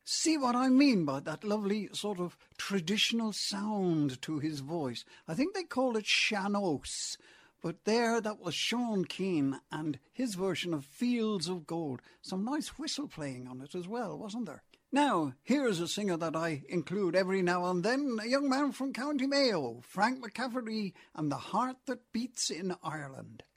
see what I mean by that lovely sort of traditional sound to his voice. I think they call it sean-nós. But there, that was Sean Keane and his version of Fields of Gold. Some nice whistle playing on it as well, wasn't there? Now, here's a singer that I include every now and then, a young man from County Mayo, Frank McCafferty and the Heart That Beats in Ireland.